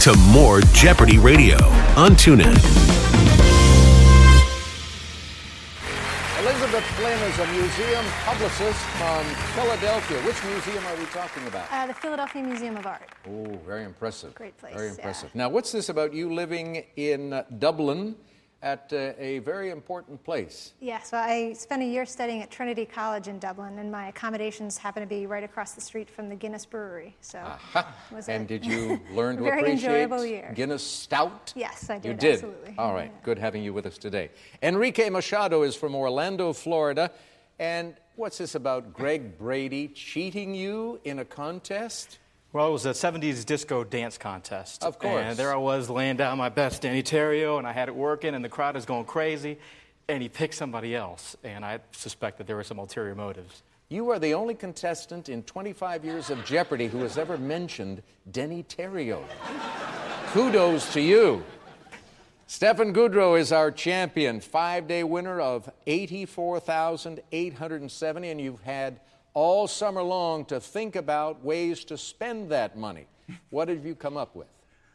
to more Jeopardy Radio on TuneIn. Elizabeth Flynn is a museum publicist from Philadelphia. Which museum are we talking about? The Philadelphia Museum of Art. Oh, very impressive. Great place. Very impressive. Yeah. Now, what's this about you living in Dublin at a very important place? Yeah, so I spent a year studying at Trinity College in Dublin, and my accommodations happen to be right across the street from the Guinness Brewery. So it was And did you learn to very appreciate enjoyable year. Guinness Stout? Yes, I did. You did? Absolutely. All right, good having you with us today. Enrique Machado is from Orlando, Florida. And what's this about Greg Brady cheating you in a contest? Well, it was a 70s disco dance contest. Of course. And there I was laying down my best Danny Terrio, and I had it working, and the crowd is going crazy, and he picked somebody else, and I suspect that there were some ulterior motives. You are the only contestant in 25 years of Jeopardy who has ever mentioned Denny Terrio. Kudos to you. Stefan Goudreau is our champion, 5-day winner of $84,870, and you've had all summer long to think about ways to spend that money. What have you come up with?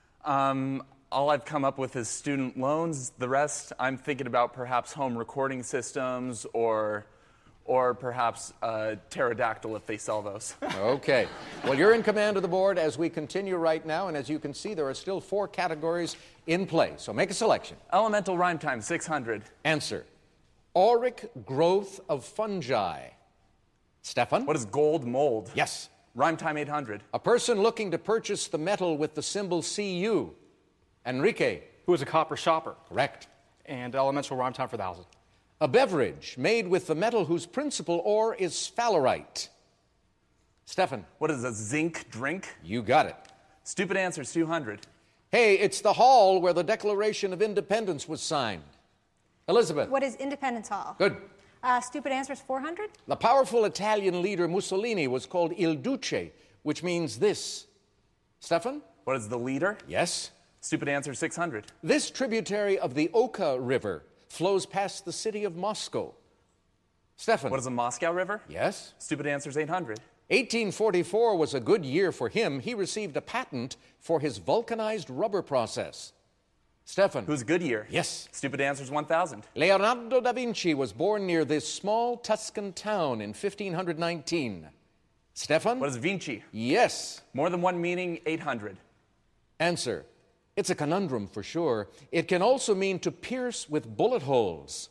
All I've come up with is student loans. The rest, I'm thinking about perhaps home recording systems or perhaps pterodactyl if they sell those. Okay. Well, you're in command of the board as we continue right now, and as you can see, there are still 4 categories in play. So make a selection. Elemental rhyme time, 600. Answer. Auric growth of fungi. Stefan? What is gold mold? Yes. Rhyme time, 800. A person looking to purchase the metal with the symbol Cu. Enrique? Who was a copper shopper. Correct. And elemental rhyme time for 1,000. A beverage made with the metal whose principal ore is sphalerite. Stefan? What is a zinc drink? You got it. Stupid answers, 200. Hey, it's the hall where the Declaration of Independence was signed. Elizabeth? What is Independence Hall? Good. Stupid answers, 400? The powerful Italian leader Mussolini was called Il Duce, which means this. Stefan? What is the leader? Yes. Stupid answer, 600. This tributary of the Oka River flows past the city of Moscow. Stefan? What is a Moscow River? Yes. Stupid answers, 800. 1844 was a good year for him. He received a patent for his vulcanized rubber process. Stefan? Who's Goodyear? Yes. Stupid answers, 1,000. Leonardo da Vinci was born near this small Tuscan town in 1519. Stefan? What is Vinci? Yes. More than one meaning, 800. Answer. It's a conundrum for sure. It can also mean to pierce with bullet holes.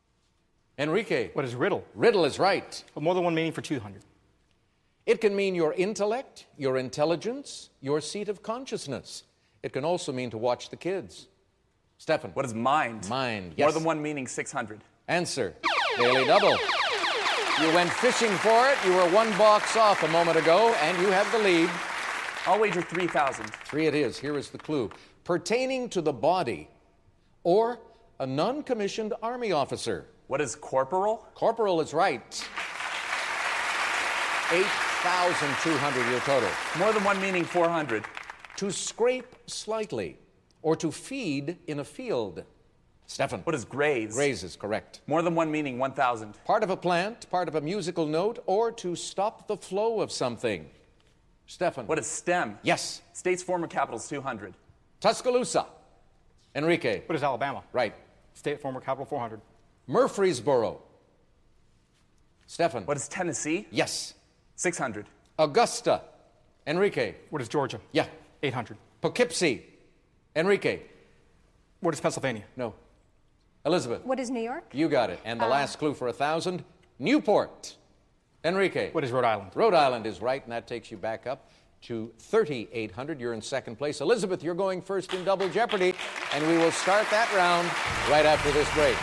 Enrique? What is riddle? Riddle is right. But more than one meaning for 200. It can mean your intellect, your intelligence, your seat of consciousness. It can also mean to watch the kids. Stefan? What is mind? Mind, yes. More than one meaning, 600. Answer. Daily double. You went fishing for it. You were 1 box off a moment ago, and you have the lead. I'll wager 3,000. 3 it is. Here is the clue. Pertaining to the body or a non-commissioned army officer. What is corporal? Corporal is right. 8,200 your total. More than one meaning, 400. To scrape slightly or to feed in a field. Stefan? What is graze? Graze is correct. More than one meaning, 1,000. Part of a plant, part of a musical note, or to stop the flow of something. Stefan? What is stem? Yes. State's former capital is 200. Tuscaloosa. Enrique? What is Alabama? Right. State former capital 400. Murfreesboro. Stefan? What is Tennessee? Yes. 600. Augusta. Enrique? What is Georgia? Yeah. 800. Poughkeepsie. Enrique? What is Pennsylvania? No. Elizabeth? What is New York? You got it. And the last clue for 1,000, Newport. Enrique? What is Rhode Island? Rhode Island is right, and that takes you back up to 3,800. You're in second place. Elizabeth, you're going first in Double Jeopardy, and we will start that round right after this break.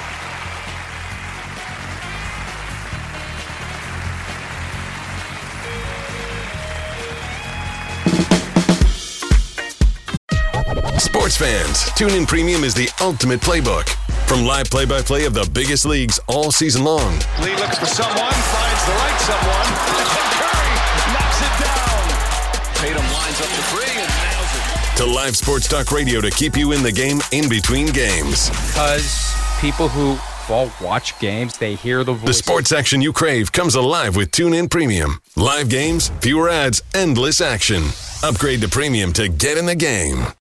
Sports fans, TuneIn Premium is the ultimate playbook. From live play-by-play of the biggest leagues all season long. Lee looks for someone, finds the right someone, and Curry knocks it down. Tatum lines up the 3 and nails it. To live sports talk radio to keep you in the game in between games. Because people who watch games, they hear the voice. The sports action you crave comes alive with TuneIn Premium. Live games, fewer ads, endless action. Upgrade to Premium to get in the game.